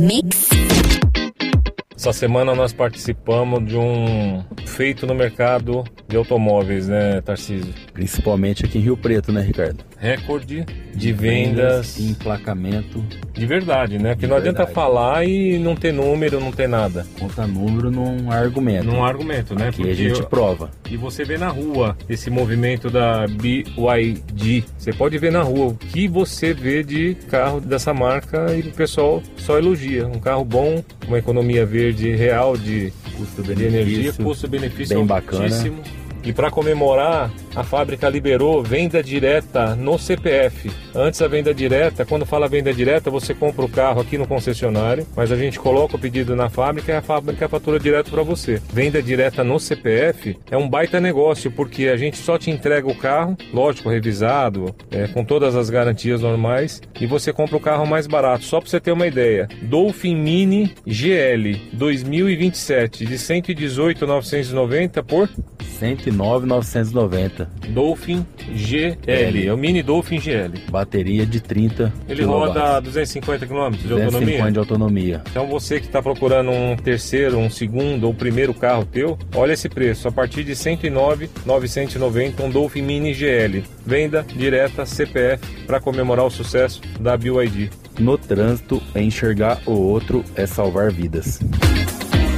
Mix. Essa semana nós participamos de um feito no mercado de automóveis, né, Tarcísio? Principalmente aqui em Rio Preto, né, Ricardo? Recorde de vendas e emplacamento. De verdade, né? Porque não adianta falar e não ter número, não ter nada. Conta número não há argumento. Não há argumento, né? Aqui porque a gente prova. E você vê na rua esse movimento da BYD. Você pode ver na rua o que você vê de carro dessa marca e o pessoal só elogia. Um carro bom, uma economia verde real de energia, custo-benefício bem bacana. Altíssimo. E para comemorar, a fábrica liberou venda direta no CPF. Antes a venda direta, quando fala venda direta, você compra o carro aqui no concessionário, mas a gente coloca o pedido na fábrica e a fábrica fatura direto para você. Venda direta no CPF é um baita negócio, porque a gente só te entrega o carro, lógico, revisado, com todas as garantias normais, e você compra o carro mais barato. Só para você ter uma ideia, Dolphin Mini GL 2027 de 118.990 por 109.990. Dolphin GL, é o Mini Dolphin GL. Bateria de 30 Ele kW. Roda 250 km de 250 autonomia? de autonomia. Então você que está procurando um terceiro, um segundo ou primeiro carro teu, olha esse preço, a partir de 109.990, um Dolphin Mini GL. Venda direta CPF para comemorar o sucesso da BYD. No trânsito, enxergar o outro é salvar vidas.